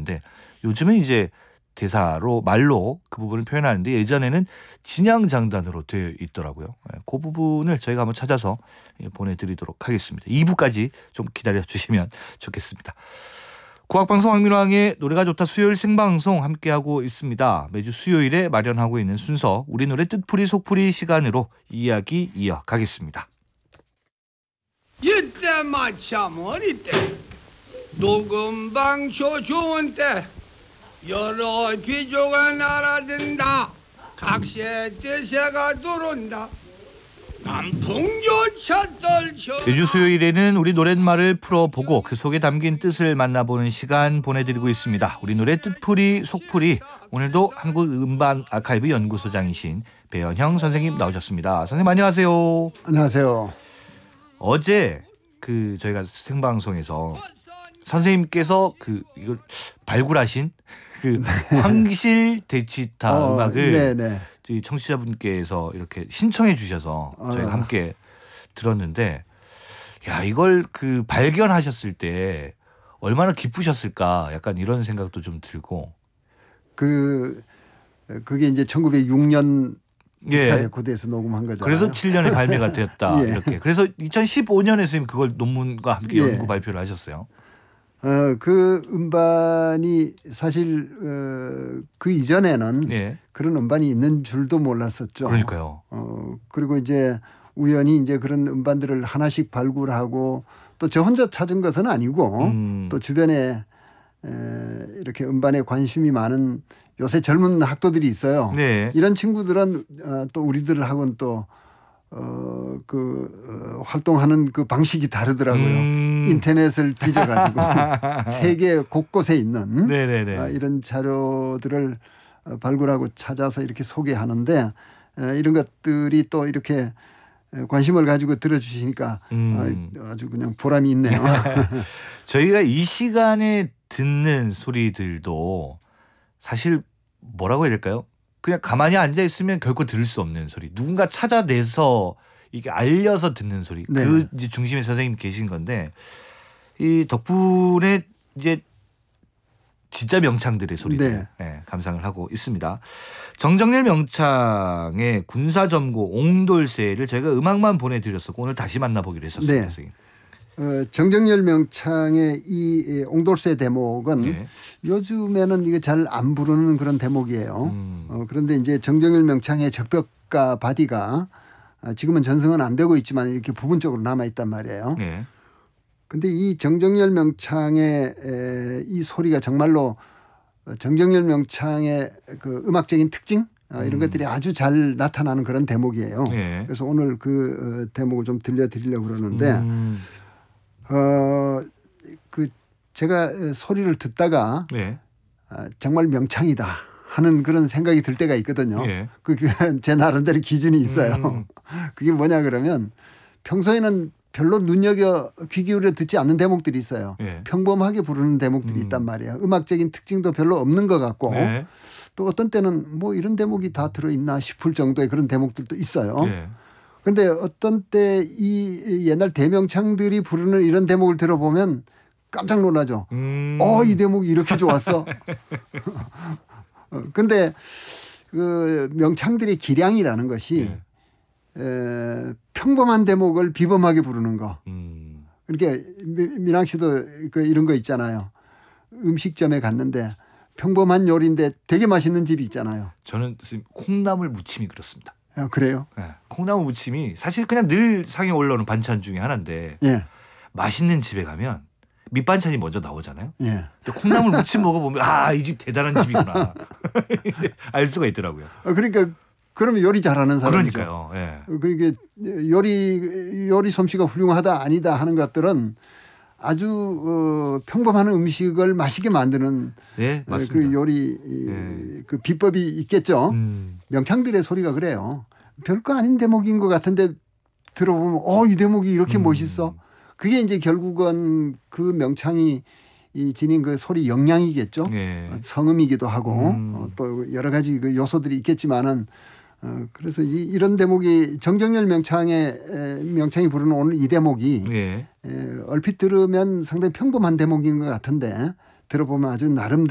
표현하는데 요즘은 이제 대사로 말로 그 부분을 표현하는데 예전에는 진양장단으로 되어 있더라고요. 그 부분을 저희가 한번 찾아서 보내드리도록 하겠습니다. 2부까지 좀 기다려주시면 좋겠습니다. 국악방송 황민왕의 노래가 좋다 수요일 생방송 함께하고 있습니다. 매주 수요일에 마련하고 있는 순서 우리 노래 뜻풀이 속풀이 시간으로 이야기 이어가겠습니다. 이때 마참 어릴 때 녹음방쇼 좋은 때 여러 귀조가 날아든다 각시의 대세가 들어온다 남풍조차 떨쳐. 매주 수요일에는 우리 노랫말을 풀어보고 그 속에 담긴 뜻을 만나보는 시간 보내드리고 있습니다. 우리 노래 뜻풀이 속풀이 오늘도 한국음반 아카이브 연구소장이신 배현형 선생님 나오셨습니다. 선생님 안녕하세요. 안녕하세요. 어제 저희가 생방송에서 선생님께서 이걸 발굴하신 황실 대치타 음악을 네네. 저희 청취자분께서 이렇게 신청해 주셔서 저희가 함께 들었는데, 야 이걸 발견하셨을 때 얼마나 기쁘셨을까, 약간 이런 생각도 좀 들고. 그게 이제 1906년 기타 레코드에서 녹음한 거잖아요. 그래서 7년에 발매가 되었다. 예. 이렇게. 그래서 2015년에 선생님 그걸 논문과 함께 연구 발표를 하셨어요. 그 음반이 사실 그 이전에는 그런 음반이 있는 줄도 몰랐었죠. 그러니까요. 그리고 이제 우연히 이제 그런 음반들을 하나씩 발굴하고 또 저 혼자 찾은 것은 아니고 또 주변에 이렇게 음반에 관심이 많은 요새 젊은 학도들이 있어요. 네. 이런 친구들은 또 우리들하고는 또 활동하는 그 방식이 다르더라고요. 인터넷을 뒤져가지고 세계 곳곳에 있는 이런 자료들을 발굴하고 찾아서 이렇게 소개하는데 이런 것들이 또 이렇게 관심을 가지고 들어주시니까 아주 그냥 보람이 있네요. 저희가 이 시간에 듣는 소리들도 사실 뭐라고 해야 될까요? 그냥 가만히 앉아 있으면 결코 들을 수 없는 소리. 누군가 찾아내서 이게 알려서 듣는 소리. 네. 그 이제 중심에 선생님 계신 건데, 이 덕분에 이제 진짜 명창들의 소리들 감상을 하고 있습니다. 정정렬 명창의 군사점고 옹돌새를 저희가 음악만 보내드렸었고 오늘 다시 만나보기로 했었어요. 선생님. 정정렬 명창의 이 옹돌새 대목은 요즘에는 이게 잘 안 부르는 그런 대목이에요. 그런데 이제 정정렬 명창의 적벽가 바디가 지금은 전승은 안 되고 있지만 이렇게 부분적으로 남아 있단 말이에요. 근데 이 정정렬 명창의 이 소리가 정말로 정정렬 명창의 그 음악적인 특징 이런 것들이 아주 잘 나타나는 그런 대목이에요. 그래서 오늘 그 대목을 좀 들려드리려고 그러는데 제가 소리를 듣다가 정말 명창이다 하는 그런 생각이 들 때가 있거든요. 제 나름대로 기준이 있어요. 그게 뭐냐 그러면 평소에는 별로 귀 기울여 듣지 않는 대목들이 있어요. 평범하게 부르는 대목들이 있단 말이에요. 음악적인 특징도 별로 없는 것 같고 또 어떤 때는 뭐 이런 대목이 다 들어있나 싶을 정도의 그런 대목들도 있어요. 그런데 어떤 때 이 옛날 대명창들이 부르는 이런 대목을 들어보면 깜짝 놀라죠. 이 대목이 이렇게 좋았어. 근데 그 명창들의 기량이라는 것이 평범한 대목을 비범하게 부르는 거. 그러니까 민항 씨도 이런 거 있잖아요. 음식점에 갔는데 평범한 요리인데 되게 맛있는 집이 있잖아요. 저는 콩나물 무침이 그렇습니다. 그래요? 콩나물 무침이 사실 그냥 늘 상에 올라오는 반찬 중에 하나인데 맛있는 집에 가면 밑반찬이 먼저 나오잖아요. 근데 콩나물 무침 먹어보면 이 집 대단한 집이구나 알 수가 있더라고요. 그러니까 그러면 요리 잘하는 사람이죠. 그러니까요. 그러니까 요리 솜씨가 훌륭하다 아니다 하는 것들은 아주 평범한 음식을 맛있게 만드는 그 요리 그 비법이 있겠죠. 명창들의 소리가 그래요. 별거 아닌 대목인 것 같은데 들어보면 이 대목이 이렇게 멋있어. 그게 이제 결국은 그 명창이 지닌 그 소리 역량이겠죠. 성음이기도 하고 또 여러 가지 그 요소들이 있겠지만은 그래서 이런 대목이 정정렬 명창이 부르는 오늘 이 대목이 얼핏 들으면 상당히 평범한 대목인 것 같은데 들어보면 아주 나름대로